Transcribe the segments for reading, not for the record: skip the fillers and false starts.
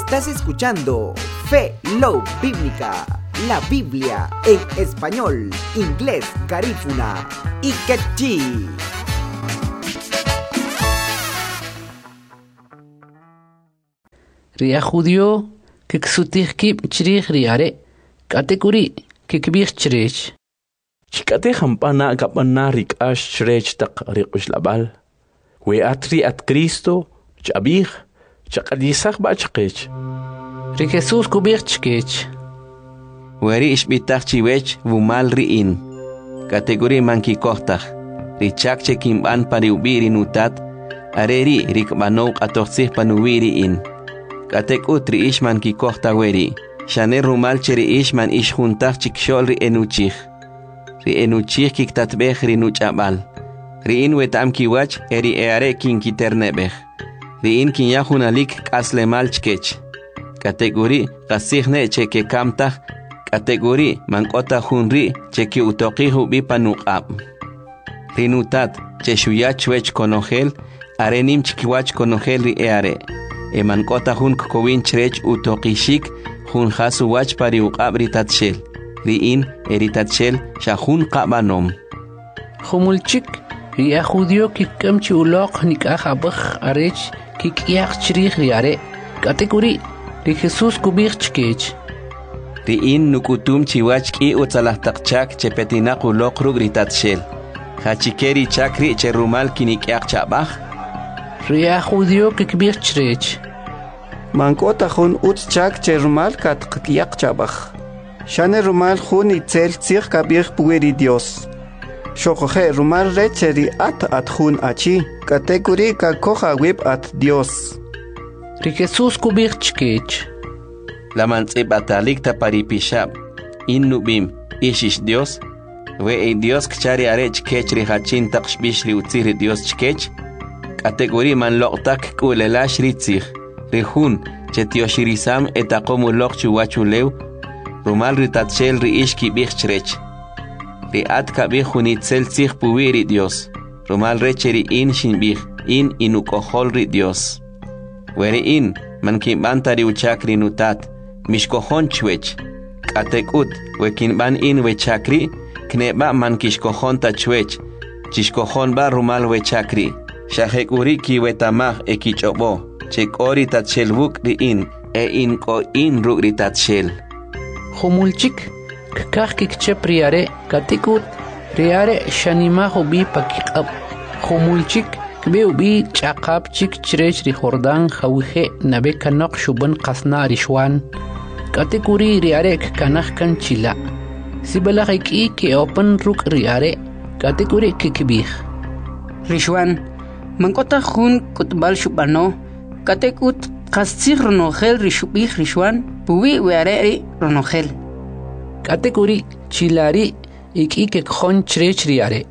Estás escuchando Fe Love Bíblica, la Biblia en español, inglés, garífuna y quechí. Ria judío que ksutihkib chirih riare kategori que kbih chirich. Chikate hampana kapana rikash chrech tak rikush labal. We atri at Cristo chabih chakadisach bachkech. Ri Jesús kubih chkech. Weri ishbitach chiwech vumal riin. Kategori manki kohtach. Richak chekimban pariubiri nutat. Areri rikbanok atoxih panuwiri in. Katek utri ishman ki kohta weri. Shane rumal cheri ishman ish juntach chikshol ri enuchich. Ri enuchich kiktatbech ri nuchabal. Ri in wetam kiwach eri eare kin kiternebech. Ri in kin yahunalik kaslemal chkech. Kategori kasihne cheke kamtach. Kategori mankota hunri cheki utoqihu bipanukab. Ri nutat cheshuyach wech konogel. Arenim chikiwach konogel ri eare. Eman kota hun kowin chrech utokishik hun hasu wach pari uqab ritatshel. Riin eritatshel shahun qabanom. Humulchik ria judío kikam chiulok nikajabach arech kikiach chirih riare. Kategori ri Jesús kubih chkech. Riin nukutum chiwach ki utsalahtakchak chepetinaq ulok rug ritatshel. Hachikeri chakri cherumal kinikiach chabach. Ria judío que kbih chrech. Mankota hun utchak cherumal katqyak chabach. Shane rumal hun itzel tsir kabir pueri Dios. Shokoje rumal recheri at hun achi. Kategori ka koja web at Dios. Ri Jesús kubih chkech. La mantzib atalikta paripishab. Innubim ishish Dios. We Dios kchari arech kech rihachin taqshbish riutzir Dios chkech. Kategori man loktak kulelash ritzich. Rihun chetioshirisam etakomu lok chuwachulew. Rumal ritatshel riish kibich chrech. Riat kabih hunitzel tzich puwiri Dios. Rumal recheri in shinbih. In inukohol ri Dios. Weri in man kimbanta riuchakri nutat. Mishkohon chwech. Katekut wekinban in wechakri. Kneba man kishkohon tachwech. Chishkohon ba rumal wechakri. Shahekuri kiwetamach ekichobo. Chekori tatshel wuk riin. In ko in ruk ritatshel. Humulchik kkach kikchep riare katikut riare shanimaho bi pakikab. Humulchik kbe ubi chaqab chik chrech ri Jordan khawhe nabe kanok shuban qasna rishwan. Katikuri riare kanach kan chila. Sibalakh ki open ruk riare katikuri kikbih. Rishwan Mankota hun kutbal shubano katekut qastsig ronogel rishubih rishwan puwi weareri ronogel. Kategori chilari ikike khon chrech riare.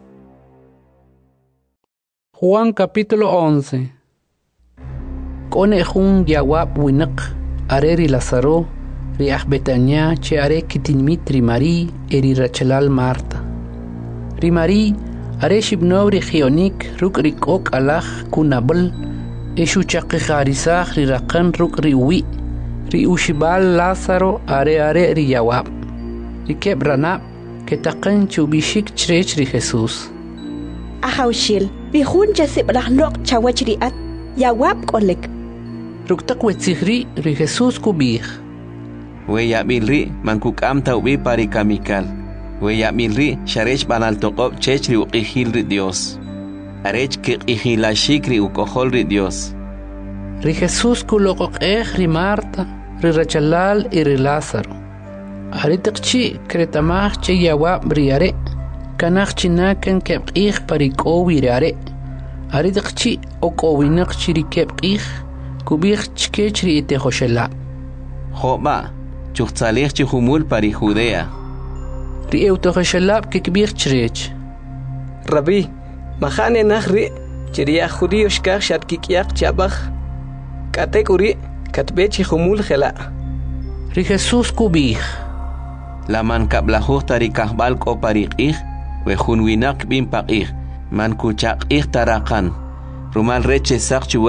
Juan capítulo 11. Kone hun yawab winak areri Lazaro riah Betania che are kitinmit rimari eri rachalal Marta. Rimari Areshib nori khionik ruk rikok alach kunabel eshu chaqi kharisach rirakan ruk riwi ri ushibal Lázaro are ri yawab rikeb ranab ketaqan chubishik chrech ri Jesús. Ahawshil bihun jasib rahnok chawach riat yawab kolek. Ruk taqwetzihri ri Jesús kubih. We yabilri mankukam tawbi parikamikal. We yamilri sharech banal toqob chechri uqihilri Dios. Arech kiqihilashikri ukoholri Dios. Ri Jesús kuloqoqeh ri Marta, ri Rachalal y ri Lázaro. Aritiqchi kretamach che yawab riare. Kanach chinakan kebqih parikowi riare. Aritiqchi okowinak chiri kebqih kubih chkech ri itejoshela. Joba, chuqtzalih chihumul pari Judea. Ri eutojeshelab kikbih chrech. Rabbi, mahane nahri chiriya judío shkach shatkikiak chabach. Kategori katbechi humul khela. Ri Jesús kubih. La man kablahuh tarikahbal ko pariqih. We hunwinak bin paqih. Man kuchaqih tarakan. Rumal reche sakchu